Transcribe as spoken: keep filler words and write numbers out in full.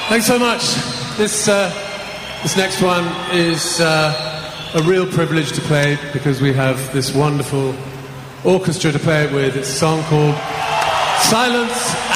Thanks so much. This uh, this next one is uh, a real privilege to play because we have this wonderful orchestra to play it with. It's a song called Silence